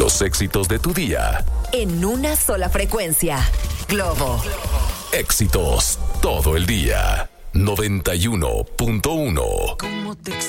Los éxitos de tu día. En una sola frecuencia. Globo. Éxitos todo el día. 91.1. ¿Cómo te